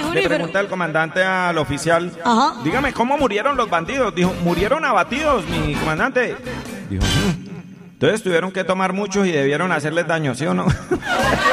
Le pregunta el comandante al oficial. Ajá. Dígame, ¿cómo murieron los bandidos? Dijo, murieron abatidos, mi comandante. Dijo, entonces tuvieron que tomar muchos y debieron hacerles daño, ¿sí o no?